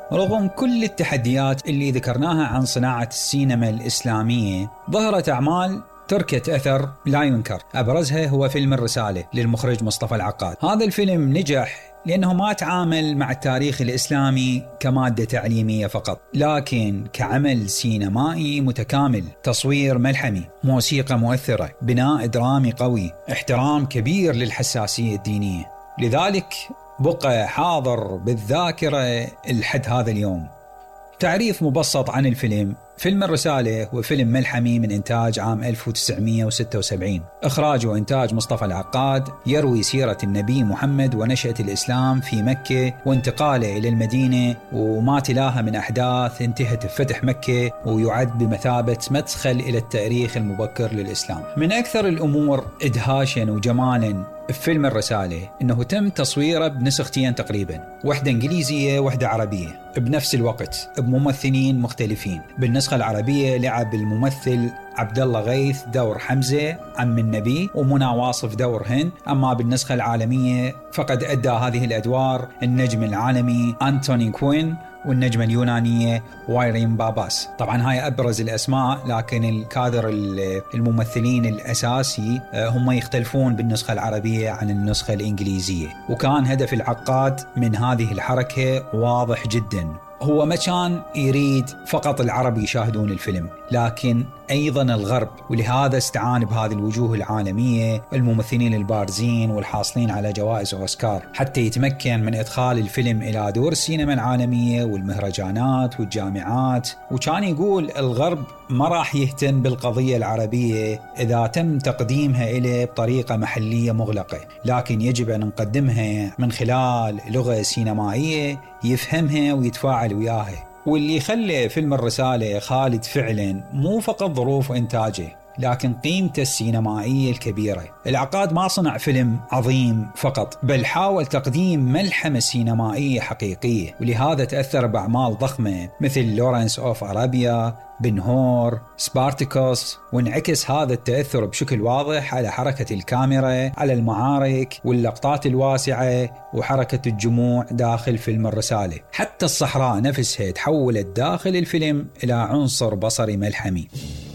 رغم كل التحديات اللي ذكرناها عن صناعة السينما الإسلامية، ظهرت أعمال تركت أثر لا ينكر. أبرزها هو فيلم الرسالة للمخرج مصطفى العقاد. هذا الفيلم نجح لأنه ما تعامل مع التاريخ الإسلامي كمادة تعليمية فقط، لكن كعمل سينمائي متكامل. تصوير ملحمي، موسيقى مؤثرة، بناء درامي قوي، احترام كبير للحساسية الدينية، لذلك بقى حاضر بالذاكرة لحد هذا اليوم. تعريف مبسط عن الفيلم: فيلم الرسالة هو فيلم ملحمي من إنتاج عام 1976، إخراج وإنتاج مصطفى العقاد، يروي سيرة النبي محمد ونشأة الإسلام في مكة وانتقاله إلى المدينة وما تلاها من أحداث انتهت بفتح مكة، ويعد بمثابة مدخل إلى التاريخ المبكر للإسلام. من أكثر الأمور إدهاشا وجمالا فيلم الرسالة إنه تم تصويره بنسختين تقريبا، واحدة إنجليزية واحدة عربية بنفس الوقت بممثلين مختلفين. بالنسخة العربية لعب الممثل عبد الله غيث دور حمزة عم النبي، ومنى واصف دور هند. أما بالنسخة العالمية فقد أدى هذه الأدوار النجم العالمي أنتوني كوين والنجمة اليونانية وايرين باباس. طبعا هاي أبرز الأسماء، لكن الكادر الممثلين الأساسي هم يختلفون بالنسخة العربية عن النسخة الإنجليزية. وكان هدف العقاد من هذه الحركة واضح جدا، هو ما كان يريد فقط العرب يشاهدون الفيلم، لكن أيضا الغرب، ولهذا استعان بهذه الوجوه العالمية، الممثلين البارزين والحاصلين على جوائز أوسكار، حتى يتمكن من إدخال الفيلم إلى دور السينما العالمية والمهرجانات والجامعات. وكان يقول الغرب ما راح يهتم بالقضية العربية إذا تم تقديمها إليه بطريقة محلية مغلقة، لكن يجب أن نقدمها من خلال لغة سينمائية يفهمها ويتفاعل وياها. واللي خلى فيلم الرسالة خالد فعلا مو فقط ظروف إنتاجه، لكن قيمته السينمائية الكبيرة. العقاد ما صنع فيلم عظيم فقط، بل حاول تقديم ملحمة سينمائية حقيقية، ولهذا تأثر بأعمال ضخمة مثل لورنس أوف أرابيا، بن هور، سبارتاكوس، وانعكس هذا التأثر بشكل واضح على حركة الكاميرا، على المعارك واللقطات الواسعة وحركة الجموع داخل فيلم الرسالة. حتى الصحراء نفسها تحولت داخل الفيلم إلى عنصر بصري ملحمي.